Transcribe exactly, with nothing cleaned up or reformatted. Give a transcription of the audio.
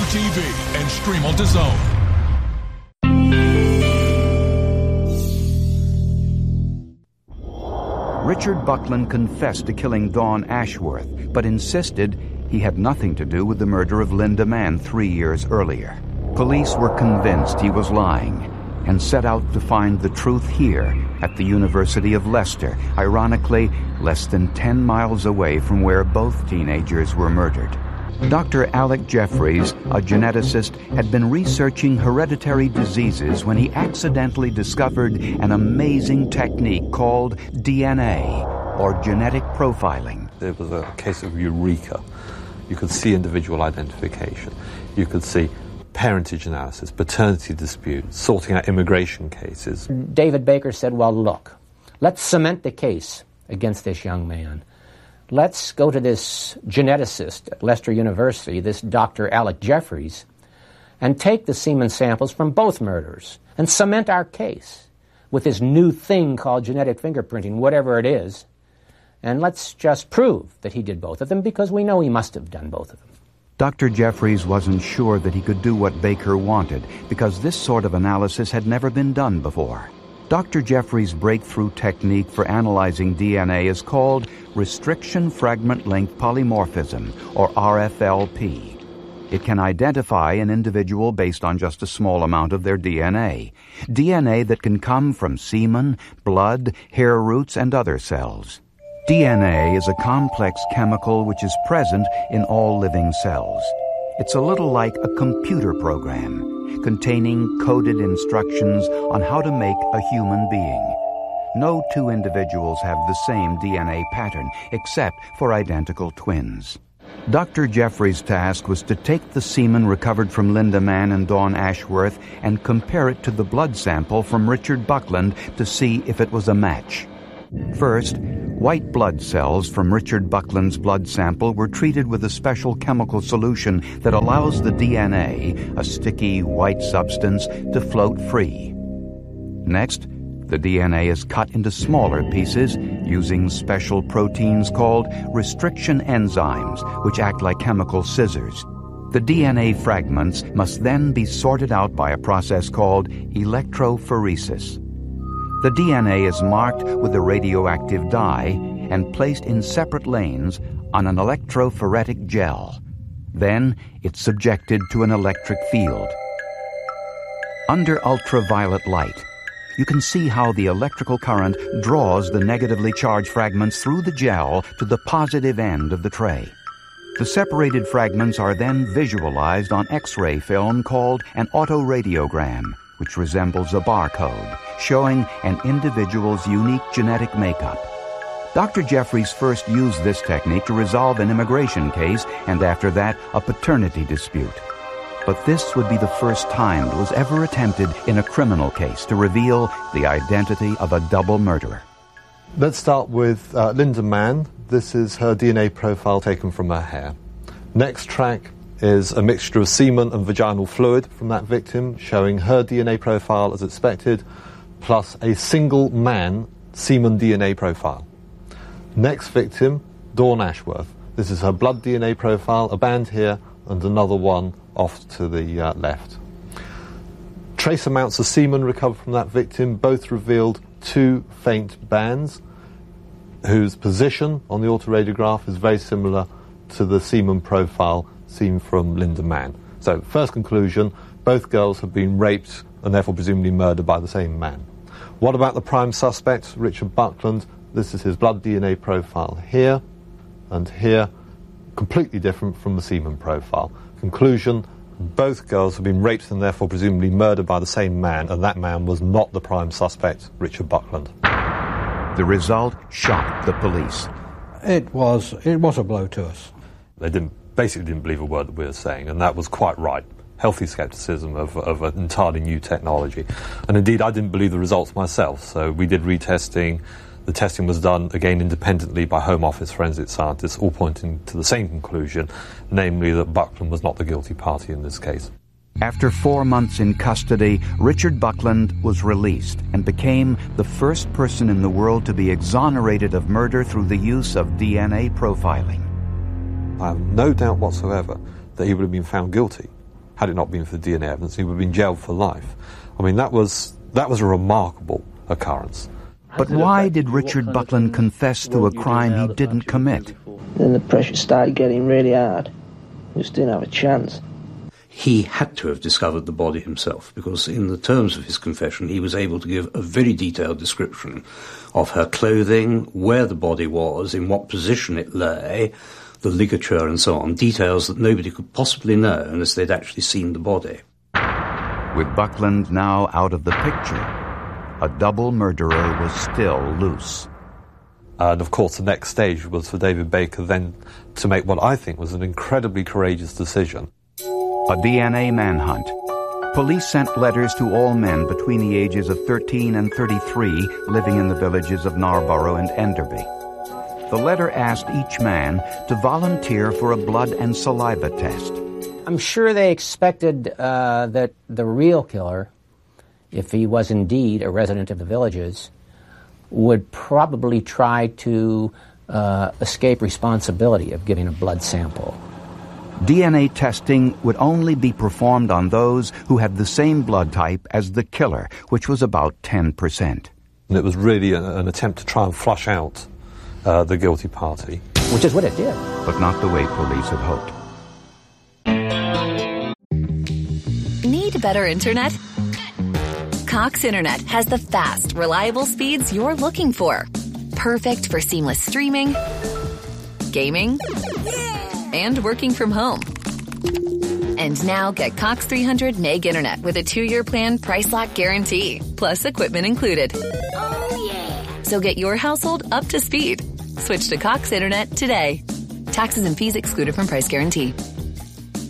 T V and stream on DAZN. Richard Buckland confessed to killing Dawn Ashworth, but insisted he had nothing to do with the murder of Linda Mann three years earlier. Police were convinced he was lying and set out to find the truth here at the University of Leicester, ironically less than ten miles away from where both teenagers were murdered. Doctor Alec Jeffreys, a geneticist, had been researching hereditary diseases when he accidentally discovered an amazing technique called D N A, or genetic profiling. It was a case of eureka. You could see individual identification. You could see parentage analysis, paternity disputes, sorting out immigration cases. David Baker said, well, look, let's cement the case against this young man. Let's go to this geneticist at Leicester University, this Doctor Alec Jeffreys, and take the semen samples from both murders and cement our case with this new thing called genetic fingerprinting, whatever it is, and let's just prove that he did both of them because we know he must have done both of them. Doctor Jeffreys wasn't sure that he could do what Baker wanted because this sort of analysis had never been done before. Doctor Jeffreys' breakthrough technique for analyzing D N A is called restriction fragment length polymorphism, or R F L P. It can identify an individual based on just a small amount of their D N A, D N A that can come from semen, blood, hair roots, and other cells. D N A is a complex chemical which is present in all living cells. It's a little like a computer program, containing coded instructions on how to make a human being. No two individuals have the same D N A pattern, except for identical twins. Doctor Jeffreys' task was to take the semen recovered from Linda Mann and Dawn Ashworth and compare it to the blood sample from Richard Buckland to see if it was a match. First, white blood cells from Richard Buckland's blood sample were treated with a special chemical solution that allows the D N A, a sticky white substance, to float free. Next, the D N A is cut into smaller pieces using special proteins called restriction enzymes, which act like chemical scissors. The D N A fragments must then be sorted out by a process called electrophoresis. The D N A is marked with a radioactive dye and placed in separate lanes on an electrophoretic gel. Then it's subjected to an electric field. Under ultraviolet light, you can see how the electrical current draws the negatively charged fragments through the gel to the positive end of the tray. The separated fragments are then visualized on X-ray film called an autoradiogram, which resembles a barcode, showing an individual's unique genetic makeup. Doctor Jeffreys first used this technique to resolve an immigration case and after that, a paternity dispute. But this would be the first time it was ever attempted in a criminal case to reveal the identity of a double murderer. Let's start with uh, Linda Mann. This is her D N A profile taken from her hair. Next track is a mixture of semen and vaginal fluid from that victim, showing her D N A profile as expected, plus a single man semen D N A profile. Next victim, Dawn Ashworth. This is her blood D N A profile, a band here and another one off to the uh, left. Trace amounts of semen recovered from that victim both revealed two faint bands whose position on the autoradiograph is very similar to the semen profile seen from Linda Mann. So, first conclusion, both girls have been raped and therefore presumably murdered by the same man. What about the prime suspect, Richard Buckland? This is his blood D N A profile here and here, completely different from the semen profile. Conclusion, both girls have been raped and therefore presumably murdered by the same man, and that man was not the prime suspect, Richard Buckland. The result shocked the police. It was, it was a blow to us. They didn't, basically didn't believe a word that we were saying, and that was quite right. Healthy scepticism of, of an entirely new technology. And indeed, I didn't believe the results myself, so we did retesting. The testing was done, again, independently by Home Office forensic scientists, all pointing to the same conclusion, namely that Buckland was not the guilty party in this case. After four months in custody, Richard Buckland was released and became the first person in the world to be exonerated of murder through the use of D N A profiling. I have no doubt whatsoever that he would have been found guilty had it not been for the D N A evidence. He would have been jailed for life. I mean, that was that was a remarkable occurrance. But why did Richard Buckland confess to a crime he didn't commit? Then the pressure started getting really hard. We just didn't have a chance. He had to have discovered the body himself, because in the terms of his confession, he was able to give a very detailed description of her clothing, where the body was, in what position it lay, the ligature and so on, details that nobody could possibly know unless they'd actually seen the body. With Buckland now out of the picture, a double murderer was still loose. And of course the next stage was for David Baker then to make what I think was an incredibly courageous decision. A D N A manhunt. Police sent letters to all men between the ages of thirteen and thirty-three living in the villages of Narborough and Enderby. The letter asked each man to volunteer for a blood and saliva test. I'm sure they expected uh, that the real killer, if he was indeed a resident of the villages, would probably try to uh, escape responsibility of giving a blood sample. D N A testing would only be performed on those who had the same blood type as the killer, which was about ten percent. And it was really a, an attempt to try and flush out uh, the guilty party. Which is what it did. But not the way police had hoped. Need better internet? Cox Internet has the fast, reliable speeds you're looking for. Perfect for seamless streaming, gaming, and working from home. And now get Cox three hundred meg internet with a two-year plan price lock guarantee, plus equipment included. Oh, yeah. So get your household up to speed. Switch to Cox Internet today. Taxes and fees excluded from price guarantee.